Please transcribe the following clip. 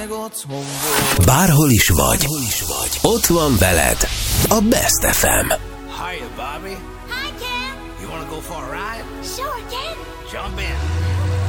Bárhol is vagy, ott van veled a Best FM. Hiya, Bobby. Hi, Ken. You want to go for a ride? Sure, Ken. Jump in.